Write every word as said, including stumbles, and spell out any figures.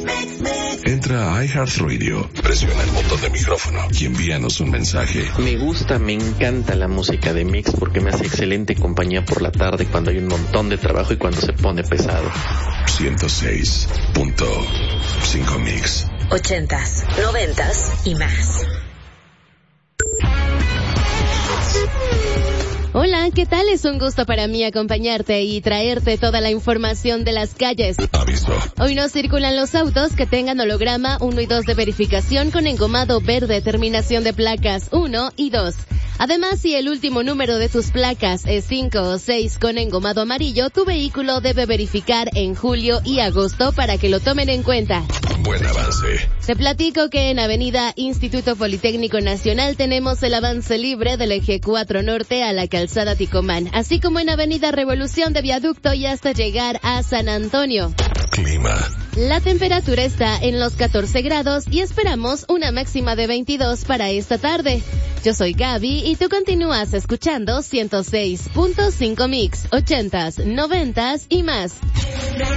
Entra a iHeartRadio, presiona el botón de micrófono y envíanos un mensaje. Me gusta, me encanta la música de Mix porque me hace excelente compañía por la tarde cuando hay un montón de trabajo y cuando se pone pesado. ciento seis punto cinco Mix. Ochentas, noventas y más. Hola, ¿qué tal? Es un gusto para mí acompañarte y traerte toda la información de las calles. Aviso. Hoy no circulan los autos que tengan holograma uno y dos de verificación con engomado verde, terminación de placas uno y dos. Además, si el último número de tus placas es cinco o seis con engomado amarillo, tu vehículo debe verificar en julio y agosto para que lo tomen en cuenta. Buen avance. Te platico que en Avenida Instituto Politécnico Nacional tenemos el avance libre del eje cuatro Norte a la calzada Ticomán, así como en Avenida Revolución de Viaducto y hasta llegar a San Antonio. Clima. La temperatura está en los catorce grados y esperamos una máxima de veintidós para esta tarde. Yo soy Gaby y tú continúas escuchando ciento seis punto cinco Mix, ochentas, noventas y más.